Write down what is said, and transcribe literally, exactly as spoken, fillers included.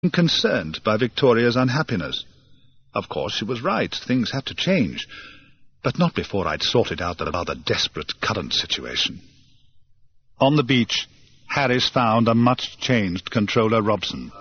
concerned by Victoria's unhappiness. Of course, she was right. Things had to change. But not before I'd sorted out the rather desperate current situation. On the beach, Harris found a much-changed Controller Robson.